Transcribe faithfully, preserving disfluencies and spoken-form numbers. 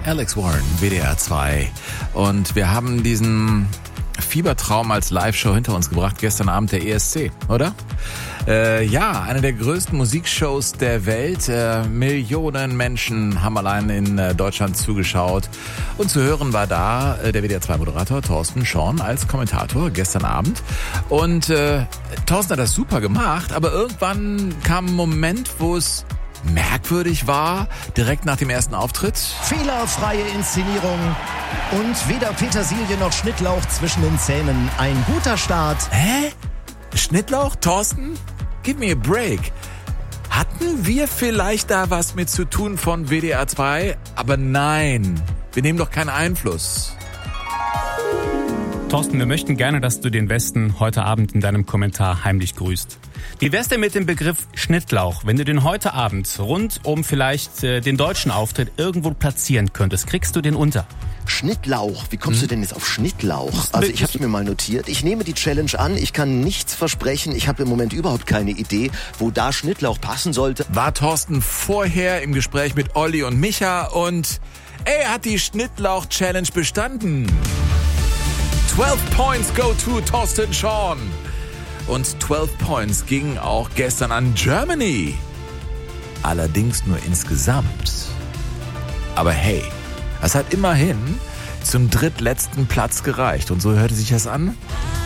Alex Warren, W D R zwei. Und wir haben diesen Fiebertraum als Live-Show hinter uns gebracht, gestern Abend der E S C, oder? Äh, ja, eine der größten Musikshows der Welt. Äh, Millionen Menschen haben allein in äh, Deutschland zugeschaut. Und zu hören war da äh, der W D R zwei Moderator Thorsten Schorn als Kommentator gestern Abend. Und äh, Thorsten hat das super gemacht, aber irgendwann kam ein Moment, wo es merkwürdig war, direkt nach dem ersten Auftritt. Fehlerfreie Inszenierung und weder Petersilie noch Schnittlauch zwischen den Zähnen. Ein guter Start. Hä? Schnittlauch? Thorsten? Give me a break. Hatten wir vielleicht da was mit zu tun von W D R zwei? Aber nein, wir nehmen doch keinen Einfluss. Thorsten, wir möchten gerne, dass du den Westen heute Abend in deinem Kommentar heimlich grüßt. Wie wär's denn mit dem Begriff Schnittlauch, wenn du den heute Abend rund um vielleicht äh, den deutschen Auftritt irgendwo platzieren könntest? Kriegst du den unter? Schnittlauch, wie kommst hm? du denn jetzt auf Schnittlauch? Also ich habe es mir mal notiert. Ich nehme die Challenge an, ich kann nichts versprechen. Ich habe im Moment überhaupt keine Idee, wo da Schnittlauch passen sollte. War Thorsten vorher im Gespräch mit Olli und Micha und er hat die Schnittlauch-Challenge bestanden. zwölf Points go to Thorsten Schorn. Und zwölf Points gingen auch gestern an Germany. Allerdings nur insgesamt. Aber hey, es hat immerhin zum drittletzten Platz gereicht. Und so hörte sich das an.